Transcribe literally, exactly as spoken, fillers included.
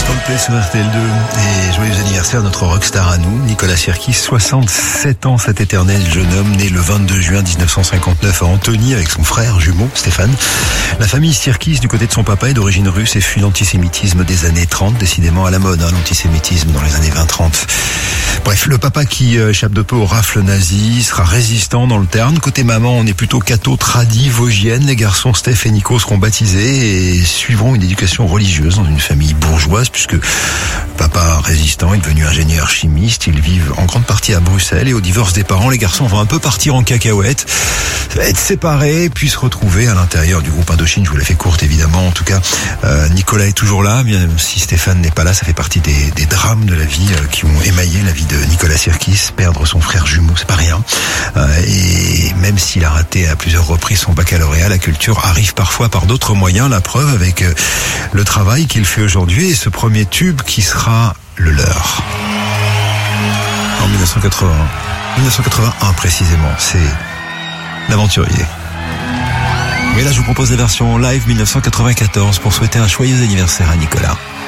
Coldplay sur R T L deux et joyeux anniversaire à notre rockstar à nous, Nicolas Sirkis, soixante-sept ans, cet éternel jeune homme né le vingt-deux juin mille neuf cent cinquante-neuf à Antony avec son frère jumeau Stéphane. La famille Sirkis du côté de son papa est d'origine russe et fut l'antisémitisme des années trente, décidément à la mode, hein, l'antisémitisme dans les années vingt trente. Bref, le papa qui échappe de peu au rafle nazi sera résistant dans le Tarn. Côté maman, on est plutôt catho, tradi, vosgienne. Les garçons Steph et Nico seront baptisés et suivront une éducation religieuse dans une famille bourgeoise puisque papa résistant est devenu ingénieur chimiste. Ils vivent en grande partie à Bruxelles et au divorce des parents, les garçons vont un peu partir en cacahuète, être séparés puis se retrouver à l'intérieur du groupe Indochine. Je vous la fais courte évidemment. En tout cas, euh, Nicolas est toujours là, bien si Stéphane n'est pas là. Ça fait partie des, des drames de la vie euh, qui ont émaillé la vie de Nicolas Sirkis. Perdre son frère jumeau, c'est pas rien. Euh, et même s'il a raté à plusieurs reprises son baccalauréat, la culture arrive parfois par d'autres moyens. La preuve avec euh, le travail qu'il fait aujourd'hui et ce premier tube qui sera le leur. En mille neuf cent quatre-vingts, mille neuf cent quatre-vingt-un précisément, c'est l'aventurier. Mais là, je vous propose la version live mille neuf cent quatre-vingt-quatorze pour souhaiter un joyeux anniversaire à Nicolas.